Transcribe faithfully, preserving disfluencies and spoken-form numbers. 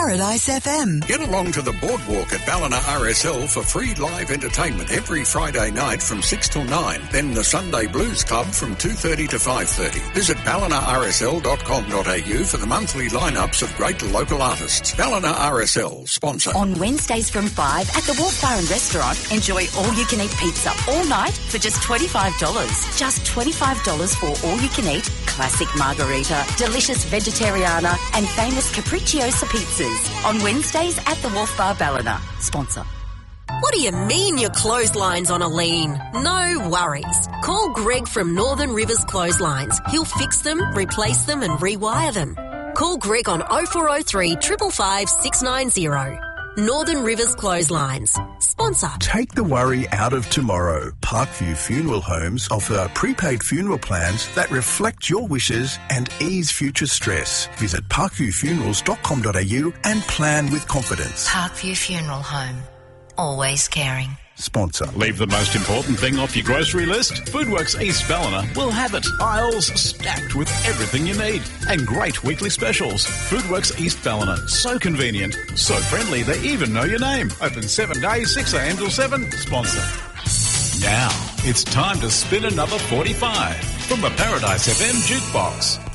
Paradise F M. Get along to the boardwalk at Ballina R S L for free live entertainment every Friday night from six till nine. Then the Sunday Blues Club from two thirty to five thirty. Visit ballina r s l dot com dot a u for the monthly lineups of great local artists. Ballina R S L, sponsor. On Wednesdays from five at the Wharf Bar and Restaurant, enjoy all-you-can-eat pizza all night for just twenty-five dollars. Just twenty-five dollars for all-you-can-eat, classic margarita, delicious vegetariana and famous capricciosa pizzas. On Wednesdays at the Wharf Bar Ballina, sponsor. What do you mean your clothesline's on a lean? No worries. Call Greg from Northern Rivers Clotheslines. He'll fix them, replace them and rewire them. Call Greg on oh four oh three, five five five, six nine oh. Northern Rivers Clotheslines. Sponsor. Take the worry out of tomorrow. Parkview Funeral Homes offer prepaid funeral plans that reflect your wishes and ease future stress. Visit parkview funerals dot com dot a u and plan with confidence. Parkview Funeral Home. Always caring. Sponsor. Leave the most important thing off your grocery list. Foodworks East Ballina will have it. Aisles stacked with everything you need. And great weekly specials. Foodworks East Ballina. So convenient. So friendly they even know your name. Open seven days, six a m till seven. Sponsor. Now, it's time to spin another forty-five from the Paradise F M Jukebox.